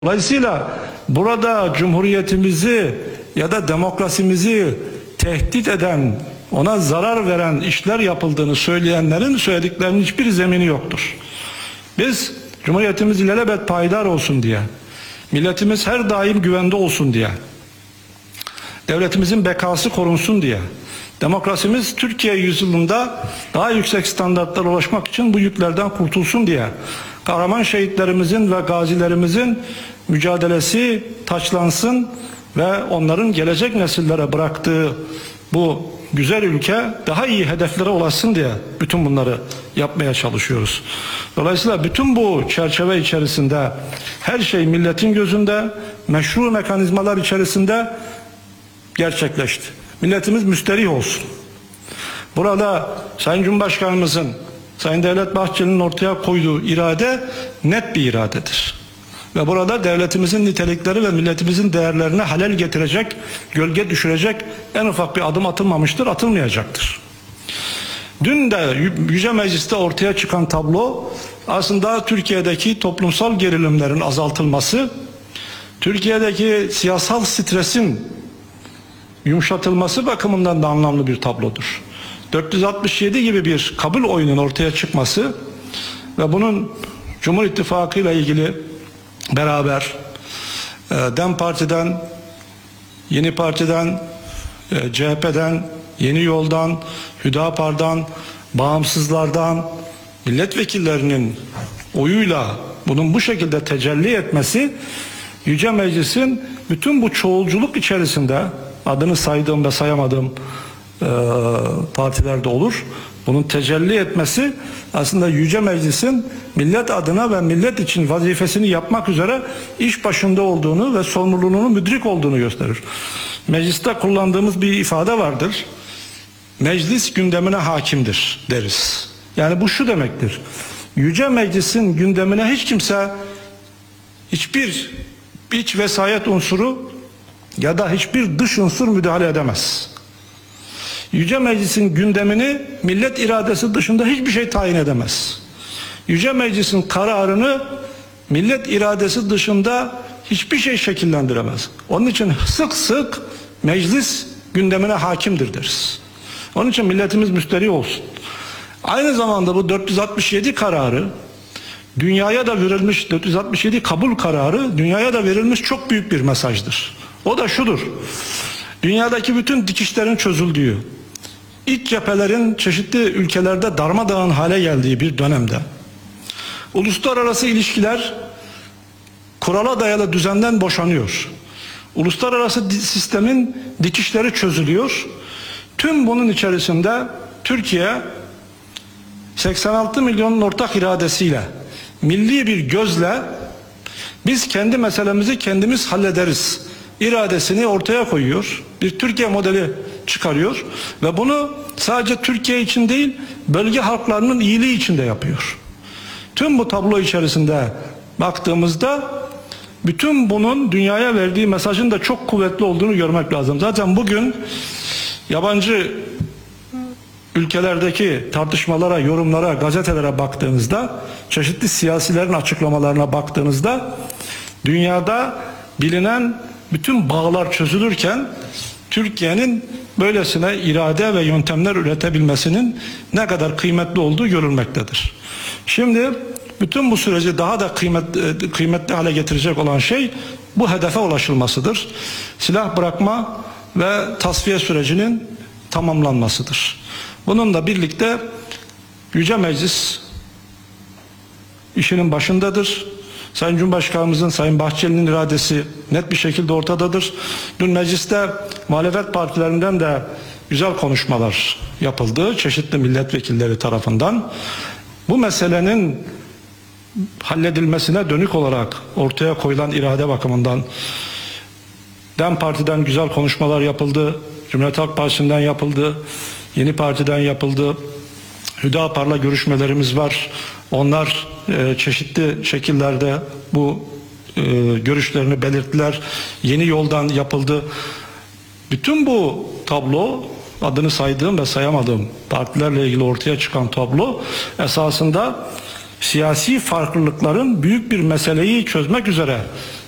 Dolayısıyla burada cumhuriyetimizi ya da demokrasimizi tehdit eden, ona zarar veren işler yapıldığını söyleyenlerin söylediklerinin hiçbir zemini yoktur. Biz cumhuriyetimiz ilelebet payidar olsun diye, milletimiz her daim güvende olsun diye, devletimizin bekası korunsun diye, demokrasimiz Türkiye yüzyılında daha yüksek standartlara ulaşmak için bu yüklerden kurtulsun diye, kahraman şehitlerimizin ve gazilerimizin mücadelesi taçlansın ve onların gelecek nesillere bıraktığı bu güzel ülke daha iyi hedeflere ulaşsın diye bütün bunları yapmaya çalışıyoruz. Dolayısıyla bütün bu çerçeve içerisinde her şey milletin gözünde, meşru mekanizmalar içerisinde gerçekleşti. Milletimiz müsterih olsun. Burada Sayın Cumhurbaşkanımızın, Sayın Devlet Bahçeli'nin ortaya koyduğu irade net bir iradedir. Ve burada devletimizin nitelikleri ve milletimizin değerlerine halel getirecek, gölge düşürecek en ufak bir adım atılmamıştır, atılmayacaktır. Dün de Yüce Meclis'te ortaya çıkan tablo aslında Türkiye'deki toplumsal gerilimlerin azaltılması, Türkiye'deki siyasal stresin yumuşatılması bakımından da anlamlı bir tablodur. 467 gibi bir kabul oyunun ortaya çıkması ve bunun Cumhur İttifakı ile ilgili beraber DEM Parti'den, Yeni Parti'den, CHP'den, Yeni Yol'dan, Hüdapar'dan, bağımsızlardan, milletvekillerinin oyuyla bunun bu şekilde tecelli etmesi, Yüce Meclis'in bütün bu çoğulculuk içerisinde adını saydığım ve sayamadığım partilerde olur. Bunun tecelli etmesi aslında Yüce Meclis'in millet adına ve millet için vazifesini yapmak üzere iş başında olduğunu ve sorumluluğunun müdrik olduğunu gösterir. Mecliste kullandığımız bir ifade vardır. Meclis gündemine hakimdir deriz. Yani bu şu demektir. Yüce Meclis'in gündemine hiç kimse hiçbir iç vesayet unsuru ya da hiçbir dış unsur müdahale edemez. Yüce Meclis'in gündemini millet iradesi dışında hiçbir şey tayin edemez. Yüce Meclis'in kararını millet iradesi dışında hiçbir şey şekillendiremez. Onun için sık sık meclis gündemine hakimdir deriz. Onun için milletimiz müsterih olsun. Aynı zamanda bu 467 kararı dünyaya da verilmiş, 467 kabul kararı dünyaya da verilmiş çok büyük bir mesajdır. O da şudur: dünyadaki bütün dikişlerin çözüldüğü, iç cephelerin çeşitli ülkelerde darmadağın hale geldiği bir dönemde uluslararası ilişkiler kurala dayalı düzenden boşanıyor. Uluslararası sistemin dikişleri çözülüyor. Tüm bunun içerisinde Türkiye 86 milyonun ortak iradesiyle, milli bir gözle biz kendi meselemizi kendimiz hallederiz iradesini ortaya koyuyor. Bir Türkiye modeli çıkarıyor ve bunu sadece Türkiye için değil, bölge halklarının iyiliği için de yapıyor. Tüm bu tablo içerisinde baktığımızda bütün bunun dünyaya verdiği mesajın da çok kuvvetli olduğunu görmek lazım. Zaten bugün yabancı ülkelerdeki tartışmalara, yorumlara, gazetelere baktığınızda, çeşitli siyasilerin açıklamalarına baktığınızda dünyada bilinen bütün bağlar çözülürken Türkiye'nin böylesine irade ve yöntemler üretebilmesinin ne kadar kıymetli olduğu görülmektedir. Şimdi bütün bu süreci daha da kıymetli hale getirecek olan şey bu hedefe ulaşılmasıdır. Silah bırakma ve tasfiye sürecinin tamamlanmasıdır. Bununla birlikte Yüce Meclis işinin başındadır. Sayın Cumhurbaşkanımızın, Sayın Bahçeli'nin iradesi net bir şekilde ortadadır. Dün mecliste muhalefet partilerinden de güzel konuşmalar yapıldı çeşitli milletvekilleri tarafından. Bu meselenin halledilmesine dönük olarak ortaya koyulan irade bakımından DEM Parti'den güzel konuşmalar yapıldı, Cumhuriyet Halk Partisi'nden yapıldı, Yeni Parti'den yapıldı, Hüdapar'la görüşmelerimiz var. Onlar çeşitli şekillerde bu görüşlerini belirttiler. Yeni Yol'dan yapıldı. Bütün bu tablo, adını saydığım ve sayamadığım partilerle ilgili ortaya çıkan tablo esasında siyasi farklılıkların büyük bir meseleyi çözmek üzere